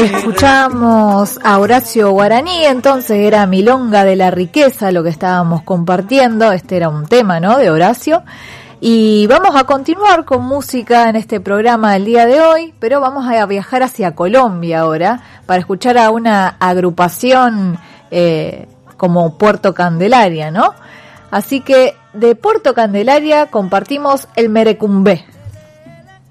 Escuchamos a Horacio Guaraní, entonces era Milonga de la Riqueza lo que estábamos compartiendo. Este era un tema, ¿no?, de Horacio. Y vamos a continuar con música en este programa del día de hoy, pero vamos a viajar hacia Colombia ahora para escuchar a una agrupación como Puerto Candelaria, ¿no? Así que de Puerto Candelaria compartimos el Merecumbé.